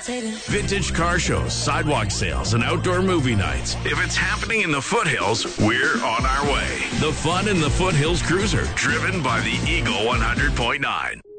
levitating. Vintage car shows, sidewalk sales, and outdoor movie nights. If it's happening in the foothills, we're on our way. The fun in the Foothills Cruiser, driven by the Eagle 100.9.